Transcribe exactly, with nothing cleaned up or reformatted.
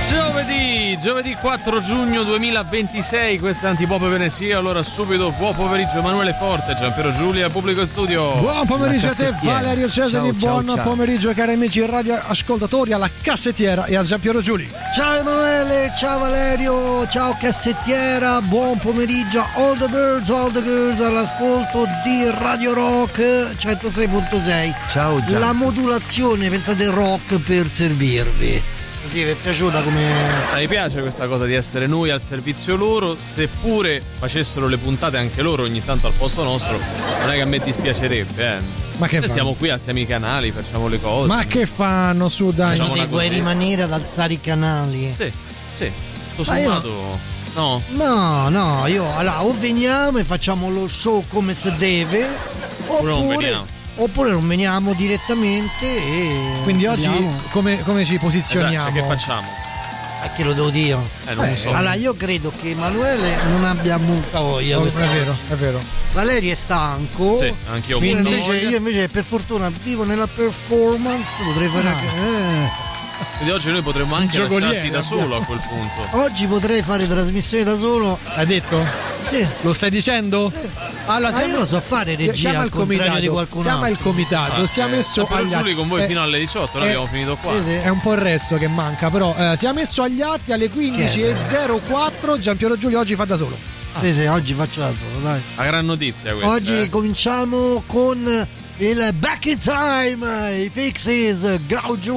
Giovedì, giovedì quattro giugno duemilaventisei, questa è Antipop Venesia. Allora subito, buon pomeriggio Emanuele Forte, Giampiero Giulia, pubblico studio. Buon pomeriggio a te Valerio Cesari, ciao, buon ciao, ciao. pomeriggio cari amici radio ascoltatori, alla cassettiera e a Giampiero Giuli. Ciao Emanuele, ciao Valerio, ciao cassettiera, buon pomeriggio a all the birds, all the girls all'ascolto di Radio Rock centosei virgola sei. Ciao Gianni. La modulazione, pensate, rock per servirvi. Così vi è piaciuta come... Ah, mi piace questa cosa di essere noi al servizio loro, seppure facessero le puntate anche loro ogni tanto al posto nostro, non è che a me dispiacerebbe, eh. Ma che Se fanno? stiamo qui, alziamo i canali, facciamo le cose. Ma che fanno su dai? Facciamo una Vuoi cosa. rimanere ad alzare i canali? Sì, sì, tutto Ma io- sommato, no. No, no, io allora o veniamo e facciamo lo show come si deve, Oppure non oppure, veniamo. oppure non veniamo direttamente e Quindi oggi andiamo. come, come ci Esatto, posizioniamo? che facciamo? A che lo devo dire? Eh, non Eh, lo so. Allora io credo che Emanuele non abbia molta voglia. Oh, è quest'oggi. vero, è vero. Valerio è stanco. Sì, anch'io ho Io molta invece, voglia. io invece per fortuna vivo nella performance, potrei fare Ah. anche- eh. Quindi oggi noi potremmo anche giocoliere, lasciarti da solo a quel punto. Oggi potrei fare trasmissione da solo. Hai detto? Sì. Lo stai dicendo? Allora, Ma io lo so fare regia chiama al il contrario comitato, di qualcun chiama altro. il comitato, Ah, si è eh, messo però agli Giuli atti. con voi Eh, fino alle diciotto, noi eh, abbiamo finito qua. Sì, sì. È un po' il resto che manca, però eh, si è messo agli atti alle quindici e zero quattro. Giampiero Giulio oggi fa da solo. Sì, sì, oggi faccio da solo, dai. Una gran notizia questa. Oggi eh. cominciamo con il Back in Time, i Pixies, Go